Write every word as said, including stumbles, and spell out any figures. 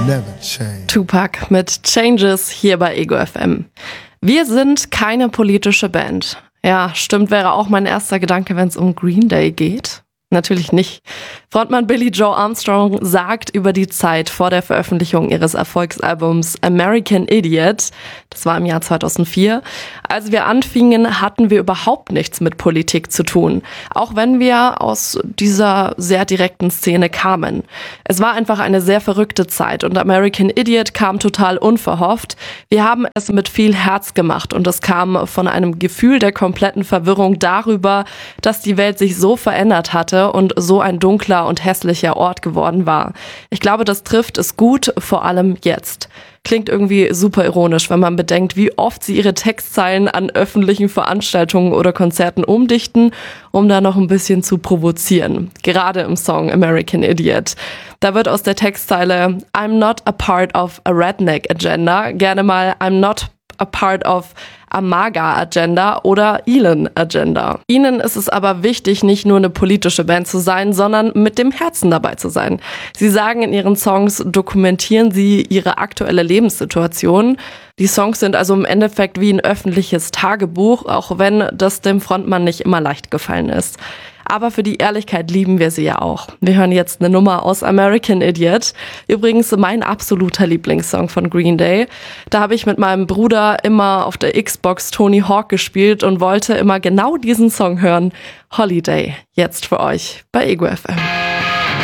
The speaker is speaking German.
never change. Tupac mit Changes hier bei Ego F M. Wir sind keine politische Band. Ja, stimmt, wäre auch mein erster Gedanke, wenn es um Green Day geht. Natürlich nicht. Frontmann Billie Joe Armstrong sagt über die Zeit vor der Veröffentlichung ihres Erfolgsalbums American Idiot, das war im Jahr zweitausendvier, als wir anfingen, hatten wir überhaupt nichts mit Politik zu tun, auch wenn wir aus dieser sehr direkten Szene kamen. Es war einfach eine sehr verrückte Zeit und American Idiot kam total unverhofft. Wir haben es mit viel Herz gemacht und es kam von einem Gefühl der kompletten Verwirrung darüber, dass die Welt sich so verändert hatte und so ein dunkler und hässlicher Ort geworden war. Ich glaube, das trifft es gut, vor allem jetzt. Klingt irgendwie super ironisch, wenn man bedenkt, wie oft sie ihre Textzeilen an öffentlichen Veranstaltungen oder Konzerten umdichten, um da noch ein bisschen zu provozieren. Gerade im Song American Idiot. Da wird aus der Textzeile I'm not a part of a redneck agenda gerne mal I'm not a part of a MAGA Agenda oder Elon Agenda. Ihnen ist es aber wichtig, nicht nur eine politische Band zu sein, sondern mit dem Herzen dabei zu sein. Sie sagen in ihren Songs, dokumentieren sie ihre aktuelle Lebenssituation. Die Songs sind also im Endeffekt wie ein öffentliches Tagebuch, auch wenn das dem Frontmann nicht immer leicht gefallen ist. Aber für die Ehrlichkeit lieben wir sie ja auch. Wir hören jetzt eine Nummer aus American Idiot. Übrigens mein absoluter Lieblingssong von Green Day. Da habe ich mit meinem Bruder immer auf der Xbox Tony Hawk gespielt und wollte immer genau diesen Song hören. Holiday, jetzt für euch bei Ego F M.